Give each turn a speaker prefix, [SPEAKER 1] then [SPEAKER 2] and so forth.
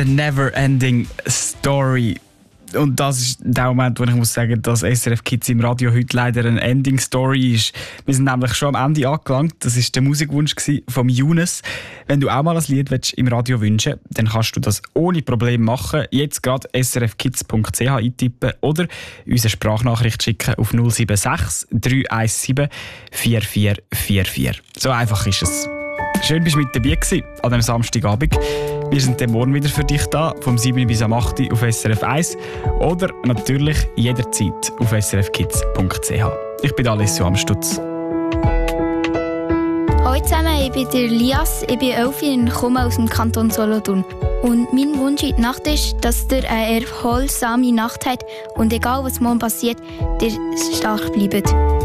[SPEAKER 1] The Never-Ending Story. Und das ist der Moment, wo ich muss sagen, dass SRF Kids im Radio heute leider eine Ending Story ist. Wir sind nämlich schon am Ende angelangt. Das war der Musikwunsch von Younes. Wenn du auch mal ein Lied im Radio wünschen willst, dann kannst du das ohne Probleme machen. Jetzt gerade srfkids.ch eintippen oder uns eine Sprachnachricht schicken auf 076 317 4444. So einfach ist es. Schön, dass du mit dabei warst an diesem Samstagabend. Wir sind dann morgen wieder für dich da, vom 7 bis am 8 auf SRF 1 oder natürlich jederzeit auf srfkids.ch. Ich bin Alessio Amstutz.
[SPEAKER 2] Hallo zusammen, ich bin der Lias, ich bin 11 und komme aus dem Kanton Solothurn. Und mein Wunsch in der Nacht ist, dass ihr eine erholsame Nacht habt und egal was morgen passiert, ihr stark bleibt.